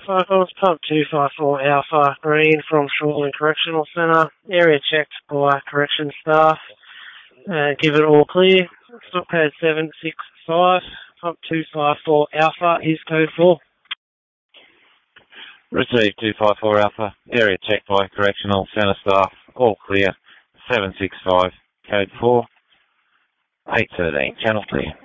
Cycles, Pump 254 Alpha, Green from Shortland Correctional Centre. Area checked by correction staff. Give it all clear. Stop code 765. Pump 254 Alpha is code 4. Received 254 Alpha. Area checked by correctional centre staff. All clear. 765. Code 4. 813. Channel clear.